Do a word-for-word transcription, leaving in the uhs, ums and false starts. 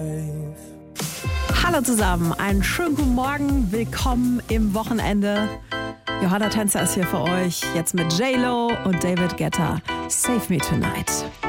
Hallo zusammen, einen schönen guten Morgen, willkommen im Wochenende. Johanna Tänzer ist hier für euch, jetzt mit J-Lo und David Guetta. Save Me Tonight.